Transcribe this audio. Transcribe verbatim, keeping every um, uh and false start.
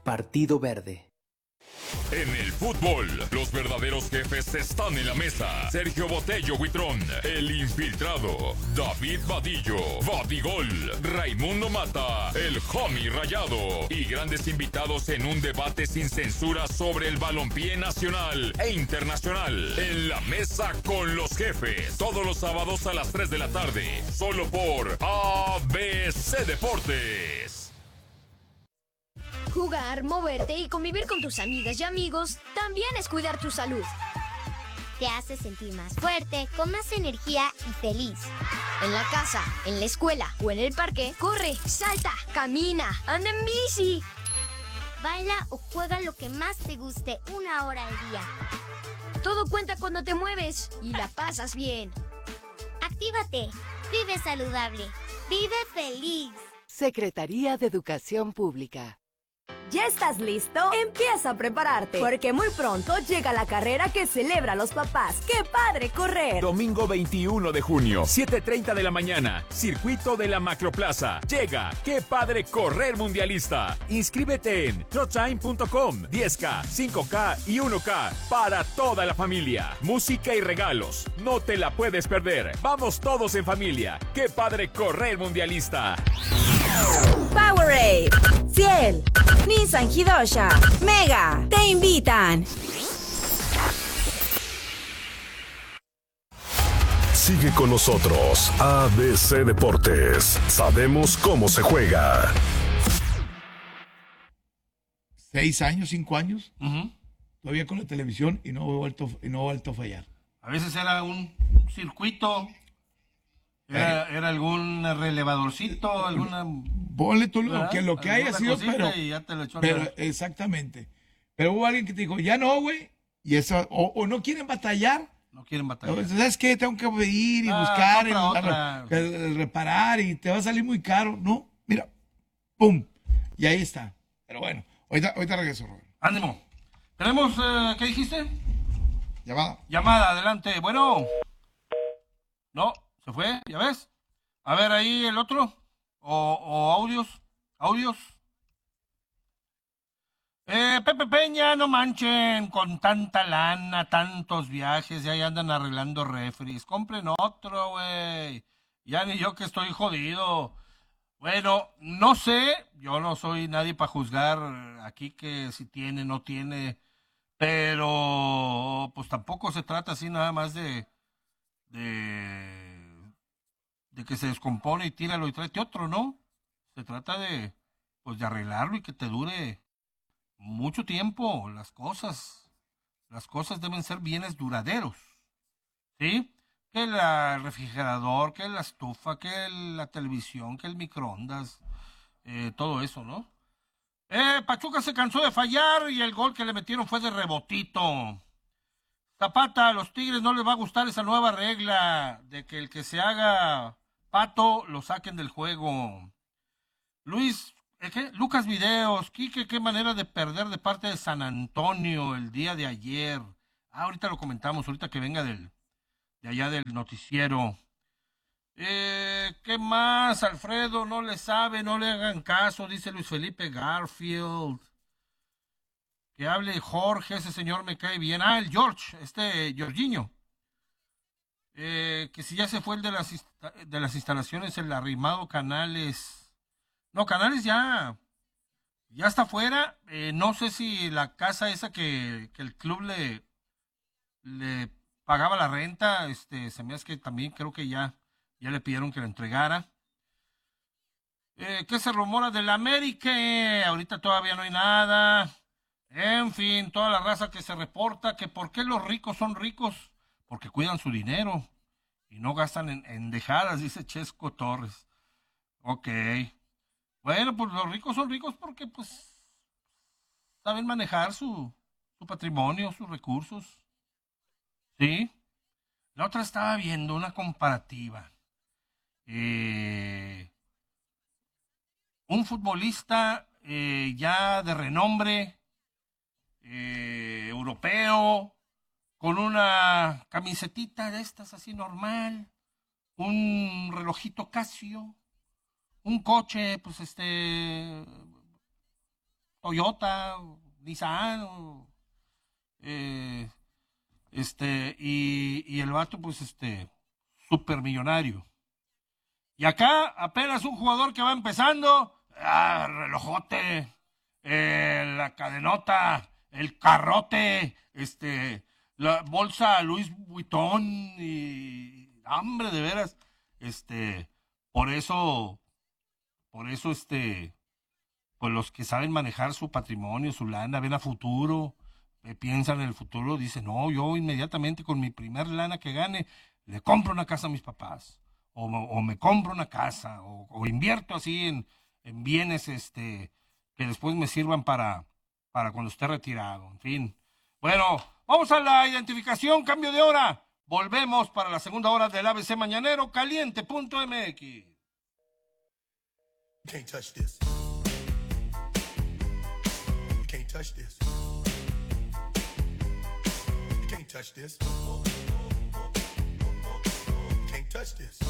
Partido Verde. En el fútbol, los verdaderos jefes están en la mesa. Sergio Botello Buitrón, el infiltrado. David Vadillo, Vadigol. Raimundo Mata, el homie rayado. Y grandes invitados en un debate sin censura sobre el balompié nacional e internacional. En la mesa con los jefes. Todos los sábados a las tres de la tarde. Solo por A B C Deportes. Jugar, moverte y convivir con tus amigas y amigos también es cuidar tu salud. Te hace sentir más fuerte, con más energía y feliz. En la casa, en la escuela o en el parque, corre, salta, camina, anda en bici. Baila o juega lo que más te guste una hora al día. Todo cuenta cuando te mueves y la pasas bien. Actívate, vive saludable, vive feliz. Secretaría de Educación Pública. ¿Ya estás listo? Empieza a prepararte, porque muy pronto llega la carrera que celebra a los papás. ¡Qué padre correr! Domingo veintiuno de junio, siete treinta de la mañana, Circuito de la Macroplaza. Llega ¡Qué padre correr mundialista! Inscríbete en trotime punto com. diez K, cinco K y uno K para toda la familia. Música y regalos. No te la puedes perder. Vamos todos en familia. ¡Qué padre correr mundialista! Powerade, Ciel, Nissan Hidosha, Mega, te invitan. Sigue con nosotros, A B C Deportes. Sabemos cómo se juega. Seis años, cinco años, Uh-huh. todavía con la televisión y no he vuelto, y no he vuelto a fallar. A veces era un circuito, era, era algún relevadorcito, alguna... Ponle tú lo ¿verdad? que, lo que haya Alguna sido, cosita pero, y ya te lo echó a pero andar. exactamente. Pero hubo alguien que te dijo, ya no, güey, y eso, o, o no quieren batallar. No quieren batallar. O, ¿sabes qué? Tengo que ir y Ah, buscar, compra el, el- el reparar y te va a salir muy caro. No, mira, pum, y ahí está. Pero bueno, ahorita, ahorita regreso, Robert. Ánimo. Tenemos, eh, ¿qué dijiste? Llamada. Llamada, adelante. Bueno. No, se fue, ¿ya ves? A ver, ahí el otro. O, o audios. Audios. Eh, Pepe Peña, no manchen, con tanta lana, tantos viajes, y ahí andan arreglando refris. Compren otro, güey. Ya ni yo que estoy jodido. Bueno, no sé, yo no soy nadie para juzgar aquí que si tiene, no tiene, pero pues tampoco se trata así nada más de, de, de que se descompone y tíralo y tráete otro, ¿no? Se trata de, pues de arreglarlo y que te dure mucho tiempo las cosas. Las cosas deben ser bienes duraderos, ¿sí? Que la- el refrigerador, que la estufa, que la televisión, que el microondas, eh, todo eso, ¿no? Eh, Pachuca se cansó de fallar y el gol que le metieron fue de rebotito. Zapata, a los Tigres no les va a gustar esa nueva regla de que el que se haga pato lo saquen del juego. Luis, ¿eh, qué? Lucas Videos, Quique, qué manera de perder de parte de San Antonio el día de ayer. Ah, ahorita lo comentamos, ahorita que venga del, de allá del noticiero. Eh, ¿qué más, Alfredo? No le sabe, no le hagan caso, dice Luis Felipe Garfield. Que hable Jorge, ese señor me cae bien. Ah, el George, este Jorginho. Eh, que si ya se fue el de las, insta- de las instalaciones, el arrimado Canales. No, Canales ya, ya está fuera. Eh, no sé si la casa esa que, que el club le, le pagaba la renta, este, se me hace que también creo que ya, ya le pidieron que la entregara. Eh, ¿qué se rumora del América? Ahorita todavía no hay nada. En fin, toda la raza que se reporta que por qué los ricos son ricos, porque cuidan su dinero y no gastan en, en dejadas, dice Chesco Torres. Ok. Bueno, pues los ricos son ricos porque pues saben manejar su, su patrimonio, sus recursos. ¿Sí? La otra estaba viendo una comparativa. Eh, un futbolista eh, ya de renombre, eh, europeo, con una camisetita de estas así normal, un relojito Casio, un coche, pues este, Toyota, Nissan, eh, este, y, y el vato, pues, este, súper millonario. Y acá, apenas un jugador que va empezando, ah, relojote, eh, la cadenota, el carrote, este, la bolsa Louis Vuitton, y, hombre, de veras, este, por eso, por eso, este, pues los que saben manejar su patrimonio, su lana, ven a futuro, eh, piensan en el futuro, dicen, no, yo inmediatamente con mi primer lana que gane, le compro una casa a mis papás, o, o me compro una casa, o, o invierto así en, en bienes este, que después me sirvan para, para cuando esté retirado, en fin. Bueno, vamos a la identificación, cambio de hora. Volvemos para la segunda hora del A B C Mañanero, caliente punto M X. You can't touch this. You can't touch this. You can't touch this. You can't touch this.